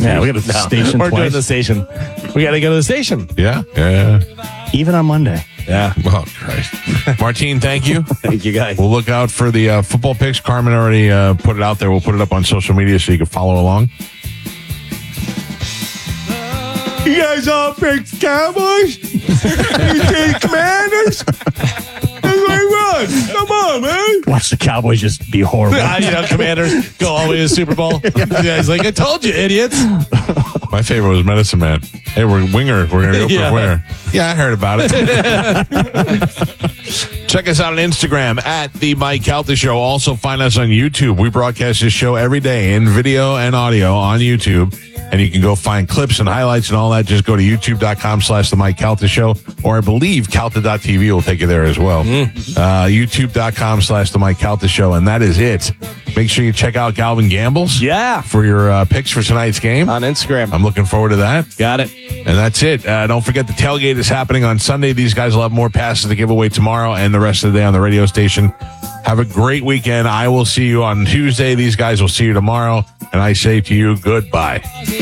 Yeah, we got to station We're doing twice. the station. We got to go to the station. Yeah. Even on Monday. Yeah. Oh, Christ. Martine, thank you. Thank you, guys. We'll look out for the football picks. Carmen already put it out there. We'll put it up on social media so you can follow along. You guys all pick Cowboys? You take Commanders? That's what I run. Come on, man. Watch the Cowboys just be horrible. Commanders go all the way to the Super Bowl. The guy's like, I told you, idiots. My favorite was Medicine Man. Hey, we're winger. We're going to go for winger. Yeah, I heard about it. Check us out on Instagram at The Mike Calta Show. Also find us on YouTube. We broadcast this show every day in video and audio on YouTube. And you can go find clips and highlights and all that. Just go to youtube.com/The Mike Calta Show. Or I believe Calta.tv will take you there as well. YouTube.com/The Mike Calta Show. And that is it. Make sure you check out Galvin Gambles. Yeah. For your picks for tonight's game. On Instagram. I'm looking forward to that. Got it. And that's it. Don't forget the tailgate is happening on Sunday. These guys will have more passes to give away tomorrow and the rest of the day on the radio station. Have a great weekend. I will see you on Tuesday. These guys will see you tomorrow. And I say to you, goodbye.